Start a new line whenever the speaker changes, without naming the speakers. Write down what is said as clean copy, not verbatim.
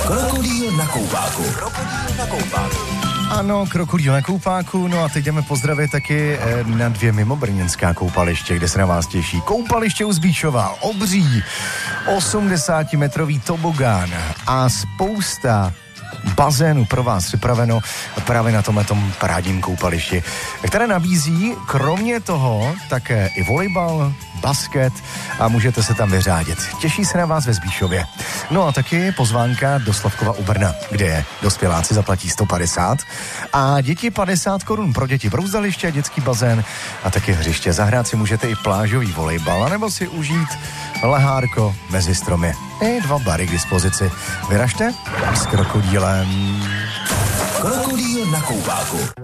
Krokodýl na koupáku.
Ano, krokodýl na koupáku, no a teď jdeme pozdravit taky na 2 mimobrněnská koupaliště, kde se na vás těší. Koupaliště u Zbíšova, obří, 80-metrový tobogán a spousta bazénu pro vás připraveno právě na tomhletom parádním koupališti, které nabízí kromě toho také i volejbal, basket a můžete se tam vyřádit. Těší se na vás ve Zbíšově. No a taky pozvánka do Slavkova u Brna, kde dospěláci zaplatí 150 a děti 50 korun pro děti brouzdaliště, dětský bazén a taky hřiště. Zahrát si můžete i plážový volejbal, anebo si užít lehárko mezi stromy. I 2 bary k dispozici. Vyražte s krokodýlem.
Krokodýl na koupáku.